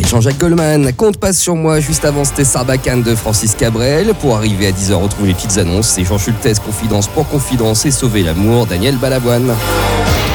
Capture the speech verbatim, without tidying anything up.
Jean-Jacques Goldman. Compte pas sur moi. Juste avant, c'était Sarbacane de Francis Cabrel. Pour arriver à dix heures, retrouver les petites annonces. C'est Jean Schultes, Confidence pour Confidence et Sauver l'amour, Daniel Balavoine.